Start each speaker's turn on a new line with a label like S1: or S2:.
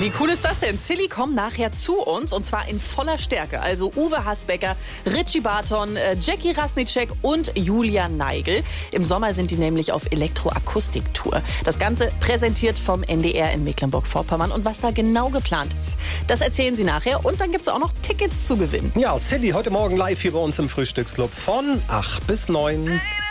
S1: Wie cool ist das denn? Silly kommen nachher zu uns und zwar in voller Stärke. Also Uwe Hasbecker, Richie Barton, Jackie Rasnicek und Julia Neigel. Im Sommer sind die nämlich auf Elektroakustik-Tour. Das Ganze präsentiert vom NDR in Mecklenburg-Vorpommern. Und was da genau geplant ist, das erzählen sie nachher. Und dann gibt es auch noch Tickets zu gewinnen.
S2: Ja, Silly heute Morgen live hier bei uns im Frühstücksclub von 8 bis 9.